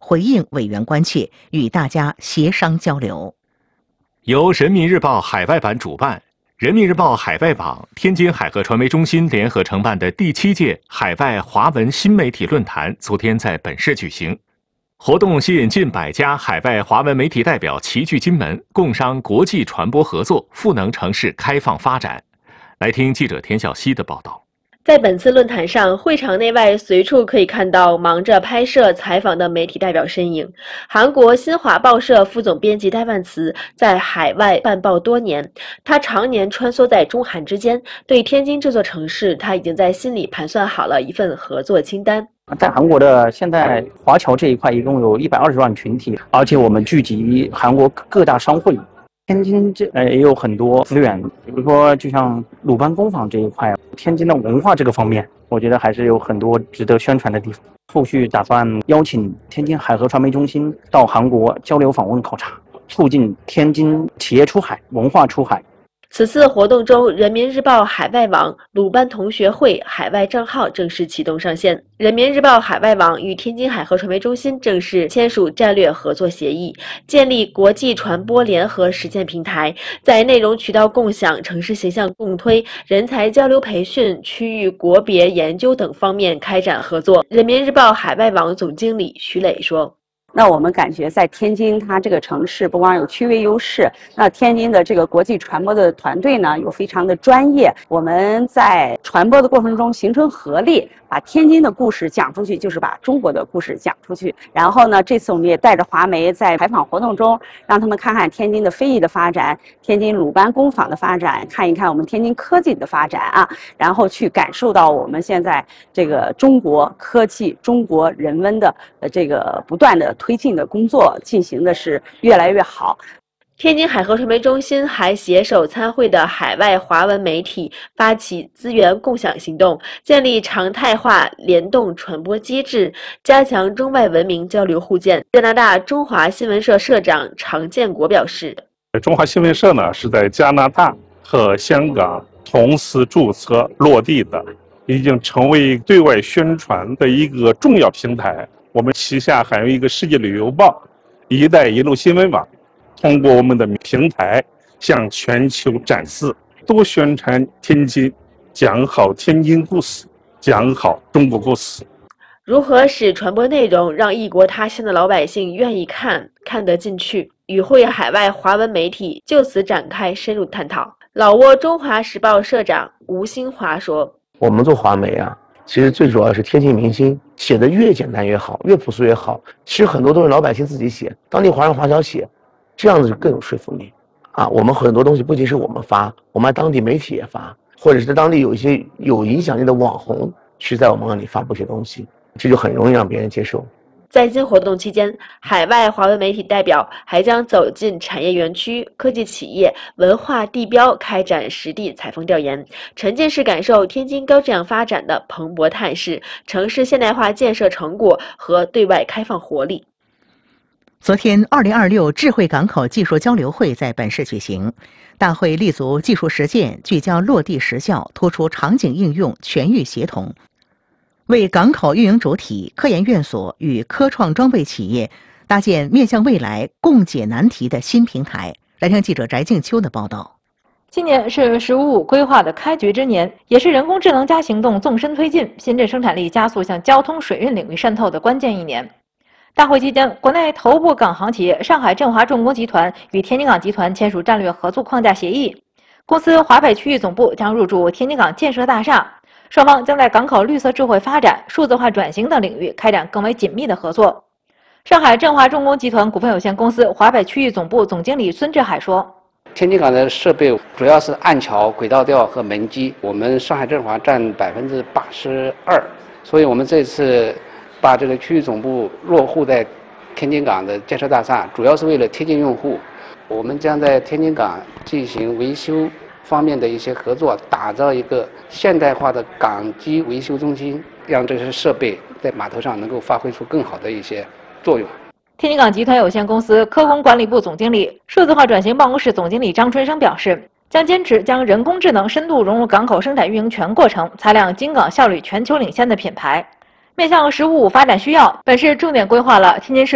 回应委员关切，与大家协商交流。 由人民日报海外版主办，人民日报海外网、天津海河传媒中心联合承办的第7届海外华文新媒体论坛昨天在本市举行。活动吸引近100家海外华文媒体代表齐聚金门，共商国际传播合作，赋能城市开放发展。来听记者田小希的报道。 在本次论坛上，会场内外随处可以看到忙着拍摄、采访的媒体代表身影。韩国新华报社副总编辑戴万慈在海外办报多年，他常年穿梭在中韩之间，对天津这座城市，他已经在心里盘算好了一份合作清单。 在韩国的现在华侨这一块一共有120万群体，而且我们聚集韩国各大商会。天津也有很多资源，比如说就像鲁班工坊这一块，天津的文化这个方面，我觉得还是有很多值得宣传的地方。后续打算邀请天津海河传媒中心到韩国交流访问考察，促进天津企业出海、文化出海。 此次活动中，人民日报海外网、鲁班同学会海外账号正式启动上线。人民日报海外网与天津海河传媒中心正式签署战略合作协议，建立国际传播联合实践平台，在内容渠道共享、城市形象共推、人才交流培训、区域国别研究等方面开展合作。人民日报海外网总经理徐磊说。 那我们感觉在天津，它这个城市不光有区位优势，那天津的这个国际传播的团队呢又非常的专业。我们在传播的过程中形成合力，把天津的故事讲出去，就是把中国的故事讲出去。然后呢，这次我们也带着华媒在采访活动中，让他们看看天津的非遗的发展，天津鲁班工坊的发展，看一看我们天津科技的发展啊，然后去感受到我们现在这个中国科技、中国人文的这个不断的推进的工作进行的是越来越好。 天津海河传媒中心还携手参会的海外华文媒体，发起资源共享行动，建立常态化联动传播机制，加强中外文明交流互鉴。加拿大中华新闻社社长常建国表示， 中华新闻社呢是在加拿大和香港同时注册落地的，已经成为对外宣传的一个重要平台。我们旗下还有一个世界旅游报、一带一路新闻网，通过我们的平台向全球展示，多宣传天津，讲好天津故事，讲好中国故事。 如何使传播内容让异国他乡的老百姓愿意看得进去？与会海外华文媒体就此展开深入探讨。老挝中华时报社长吴新华说：“ 我们做华媒啊，其实最主要是贴近民心，写的越简单越好，越朴素越好。其实很多都是老百姓自己写，当地华人华侨写，这样子更有说服力啊。我们很多东西不仅是我们发，我们当地媒体也发，或者是在当地有一些有影响力的网红去在我们那里发布一些东西，这就很容易让别人接受。” 在今活动期间，海外华文媒体代表还将走进产业园区、科技企业、文化地标，开展实地采风调研，沉浸式感受天津高质量发展的蓬勃态势、城市现代化建设成果和对外开放活力。 昨天，2026智慧港口技术交流会在本市举行。大会立足技术实践，聚焦落地实效，突出场景应用，全域协同。为港口运营主体、科研院所与科创装备企业搭建面向未来、共解难题的新平台。来听记者翟静秋的报道。 今年是“十五五”规划的开局之年，也是人工智能加行动纵深推进、新质生产力加速向交通、水运领域渗透的关键一年。大会期间，国内头部港航企业上海振华重工集团与天津港集团签署战略合作框架协议，公司华北区域总部将入驻天津港建设大厦。双方将在港口绿色智慧发展、数字化转型等领域开展更为紧密的合作。上海振华重工集团股份有限公司华北区域总部总经理孙志海说：“ 天津港的设备主要是岸桥、轨道吊和门机，我们上海振华占82%，所以我们这次把这个区域总部落户在天津港的建设大厦，主要是为了贴近用户。我们将在天津港进行维修方面的一些合作，打造一个现代化的港机维修中心，让这些设备在码头上能够发挥出更好的一些作用。” 天津港集团有限公司科工管理部总经理、数字化转型办公室总经理张春生表示，将坚持将人工智能深度融入港口生产运营全过程，擦亮京港效率全球领先的品牌。面向“十五五”发展需要，本市重点规划了天津市